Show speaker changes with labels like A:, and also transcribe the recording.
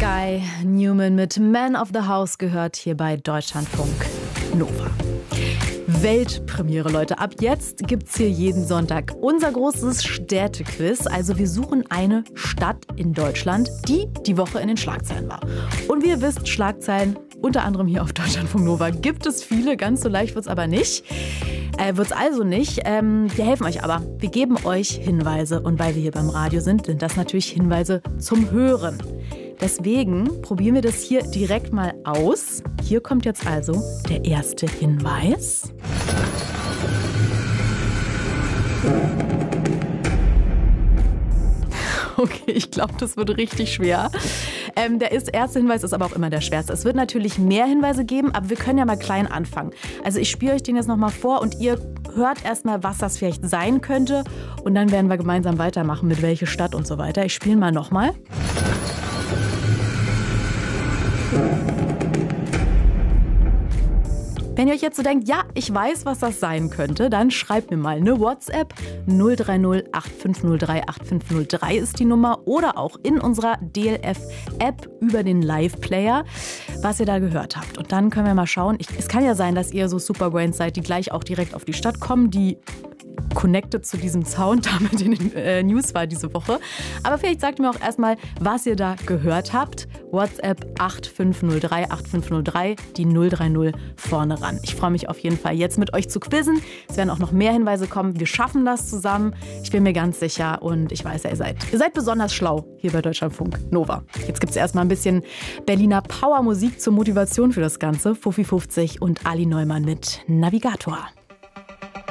A: Guy Newman mit Man of the House gehört hier bei Deutschlandfunk Nova. Weltpremiere, Leute. Ab jetzt gibt's hier jeden Sonntag unser großes Städtequiz. Also wir suchen eine Stadt in Deutschland, die die Woche in den Schlagzeilen war. Und wie ihr wisst, Schlagzeilen unter anderem hier auf Deutschlandfunk Nova gibt es viele. Ganz so leicht wird's aber nicht. Wird's also nicht. Wir helfen euch aber. Wir geben euch Hinweise. Und weil wir hier beim Radio sind das natürlich Hinweise zum Hören. Deswegen probieren wir das hier direkt mal aus. Hier kommt jetzt also der erste Hinweis. Okay, ich glaube, das wird richtig schwer. Der erste Hinweis ist aber auch immer der schwerste. Es wird natürlich mehr Hinweise geben, aber wir können ja mal klein anfangen. Also ich spiele euch den jetzt nochmal vor und ihr hört erstmal, was das vielleicht sein könnte. Und dann werden wir gemeinsam weitermachen, mit welcher Stadt und so weiter. Ich spiele mal nochmal. Wenn ihr euch jetzt so denkt, ja, ich weiß, was das sein könnte, dann schreibt mir mal eine WhatsApp. 030 8503 8503 ist die Nummer. Oder auch in unserer DLF-App über den Live-Player, was ihr da gehört habt. Und dann können wir mal schauen. Es kann ja sein, dass ihr so Superbrains seid, die gleich auch direkt auf die Stadt kommen, die connected zu diesem Sound damit in den News war diese Woche. Aber vielleicht sagt mir auch erstmal, was ihr da gehört habt. WhatsApp 8503 8503, die 030 vorne ran. Ich freue mich auf jeden Fall, jetzt mit euch zu quizzen. Es werden auch noch mehr Hinweise kommen. Wir schaffen das zusammen. Ich bin mir ganz sicher und ich weiß, ihr seid besonders schlau hier bei Deutschlandfunk Nova. Jetzt gibt es erstmal ein bisschen Berliner Powermusik zur Motivation für das Ganze. Fuffi 50 und Ali Neumann mit Navigator.